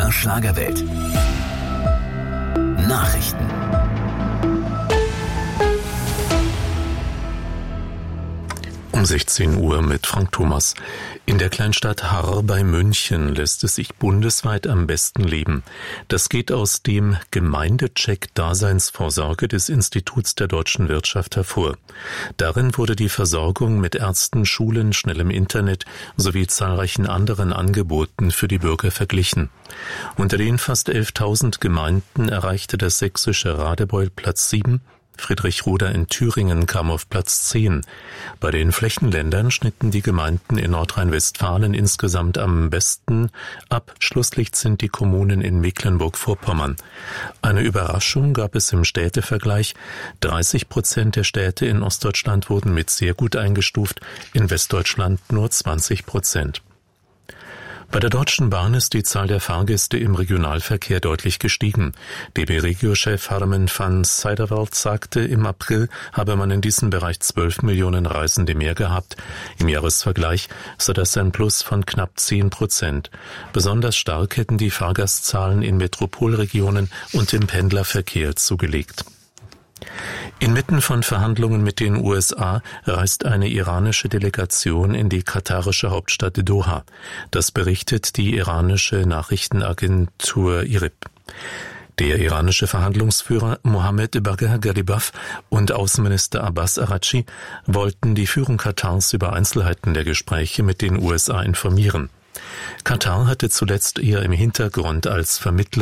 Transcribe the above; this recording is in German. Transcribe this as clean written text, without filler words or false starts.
MDR Schlagerwelt. Nachrichten. Um 16 Uhr mit Frank Thomas. In der Kleinstadt Harr bei München lässt es sich bundesweit am besten leben. Das geht aus dem Gemeindecheck Daseinsvorsorge des Instituts der deutschen Wirtschaft hervor. Darin wurde die Versorgung mit Ärzten, Schulen, schnellem Internet sowie zahlreichen anderen Angeboten für die Bürger verglichen. Unter den fast 11.000 Gemeinden erreichte das sächsische Radebeul Platz 7, Friedrichroda in Thüringen kam auf Platz 10. Bei den Flächenländern schnitten die Gemeinden in Nordrhein-Westfalen insgesamt am besten ab. Schlusslicht sind die Kommunen in Mecklenburg-Vorpommern. Eine Überraschung gab es im Städtevergleich. 30% der Städte in Ostdeutschland wurden mit sehr gut eingestuft, in Westdeutschland nur 20%. Bei der Deutschen Bahn ist die Zahl der Fahrgäste im Regionalverkehr deutlich gestiegen. DB Regio-Chef Harmen van Zijderveld sagte, im April habe man in diesem Bereich 12 Millionen Reisende mehr gehabt. Im Jahresvergleich sei das ein Plus von knapp 10%. Besonders stark hätten die Fahrgastzahlen in Metropolregionen und im Pendlerverkehr zugelegt. Inmitten von Verhandlungen mit den USA reist eine iranische Delegation in die katarische Hauptstadt Doha. Das berichtet die iranische Nachrichtenagentur IRIB. Der iranische Verhandlungsführer Mohammed Bagher Ghalibaf und Außenminister Abbas Araghchi wollten die Führung Katars über Einzelheiten der Gespräche mit den USA informieren. Katar hatte zuletzt eher im Hintergrund als Vermittler